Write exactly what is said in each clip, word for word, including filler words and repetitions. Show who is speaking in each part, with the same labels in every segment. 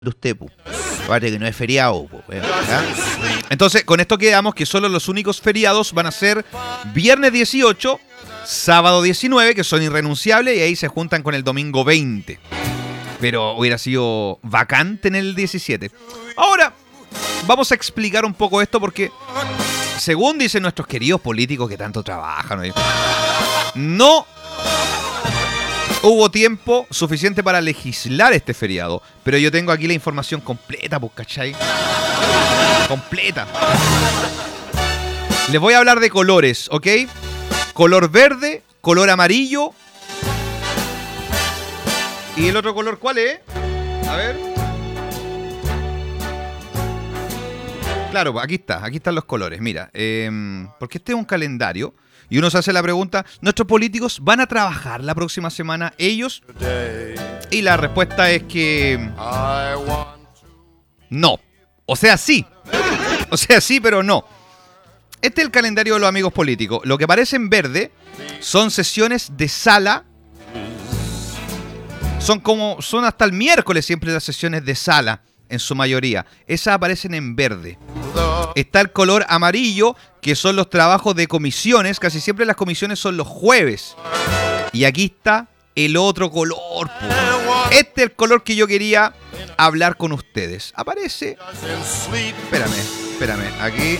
Speaker 1: usted, pu. Aparte que no es feriado, pu, ¿ya? Entonces, con esto quedamos que solo los únicos feriados van a ser viernes dieciocho, sábado diecinueve, que son irrenunciables, y ahí se juntan con el domingo veinte. Pero hubiera sido vacante en el diecisiete. Ahora, vamos a explicar un poco esto porque, según dicen nuestros queridos políticos que tanto trabajan, no hubo tiempo suficiente para legislar este feriado. Pero yo tengo aquí la información completa, pues, ¿cachai? Completa. Les voy a hablar de colores, ¿ok? Color verde, color amarillo. ¿Y el otro color cuál es? A ver. Claro, aquí está, aquí están los colores. Mira, eh, porque este es un calendario. Y uno se hace la pregunta, ¿nuestros políticos van a trabajar la próxima semana ellos? Y la respuesta es que no. O sea, sí. O sea, sí, pero no. Este es el calendario de los amigos políticos. Lo que aparece en verde son sesiones de sala. Son como, son hasta el miércoles siempre las sesiones de sala, en su mayoría. Esas aparecen en verde. Está el color amarillo, que son los trabajos de comisiones. Casi siempre las comisiones son los jueves. Y aquí está el otro color, po. Este es el color que yo quería hablar con ustedes. Aparece. Espérame, espérame. Aquí.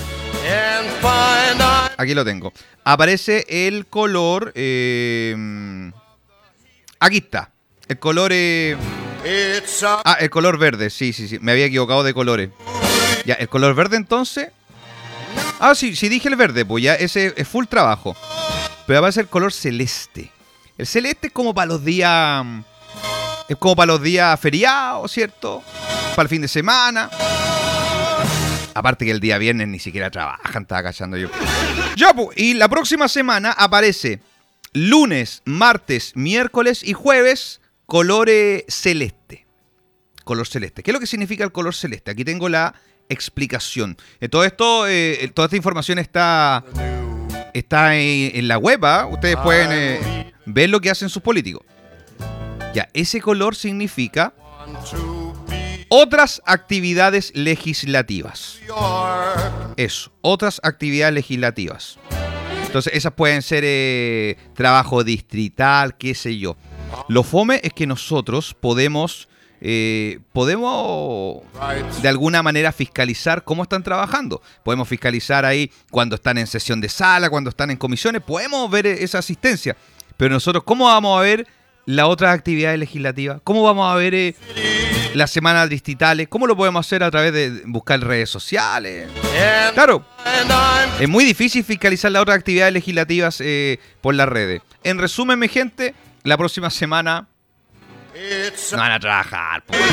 Speaker 1: Aquí lo tengo. Aparece el color. Eh, aquí está. El color. Eh, ah, el color verde. Sí, sí, sí. Me había equivocado de colores. Ya, el color verde entonces. Ah, sí, sí dije el verde, pues ya ese es full trabajo. Pero va a ser el color celeste. El celeste es como para los días. Es como para los días feriados, ¿cierto? Para el fin de semana. Aparte que el día viernes ni siquiera trabajan, estaba cachando yo. Ya, pues, y la próxima semana aparece lunes, martes, miércoles y jueves color eh, celeste. Color celeste. ¿Qué es lo que significa el color celeste? Aquí tengo la explicación. Todo esto, eh, toda esta información está, está en, en la web, ¿eh? Ustedes pueden eh, ver lo que hacen sus políticos. Ya, ese color significa otras actividades legislativas. Eso, otras actividades legislativas. Entonces, esas pueden ser eh, trabajo distrital, qué sé yo. Lo fome es que nosotros podemos... Eh, podemos de alguna manera fiscalizar cómo están trabajando. Podemos fiscalizar ahí cuando están en sesión de sala, cuando están en comisiones. Podemos ver esa asistencia. Pero nosotros, ¿cómo vamos a ver las otras actividades legislativas? ¿Cómo vamos a ver eh, las semanas distritales? ¿Cómo lo podemos hacer a través de buscar redes sociales? Claro, es muy difícil fiscalizar las otras actividades legislativas eh, por las redes. En resumen, mi gente, la próxima semana no van a trabajar, po.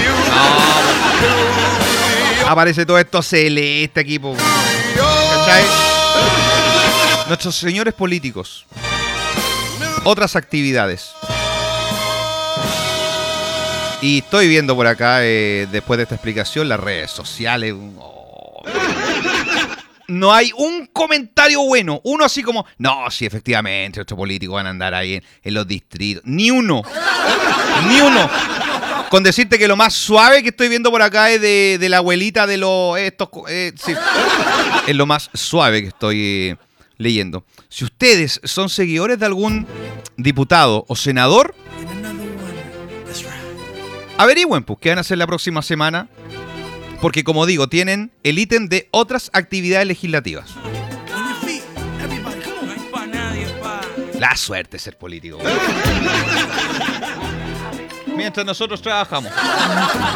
Speaker 1: No, aparece todo esto celeste aquí, po. ¿Cachai? Nuestros señores políticos. Otras actividades. Y estoy viendo por acá, eh, después de esta explicación, las redes sociales. Oh. No hay un comentario bueno. Uno así como, no, sí, efectivamente, nuestros políticos van a andar ahí en, en los distritos. Ni uno. Ni uno. Con decirte que lo más suave que estoy viendo por acá es de, de la abuelita de los... estos eh, sí. Es lo más suave que estoy eh, leyendo. Si ustedes son seguidores de algún diputado o senador, averigüen, pues, qué van a hacer la próxima semana. Porque, como digo, tienen el ítem de otras actividades legislativas. La suerte ser político. Mientras nosotros trabajamos.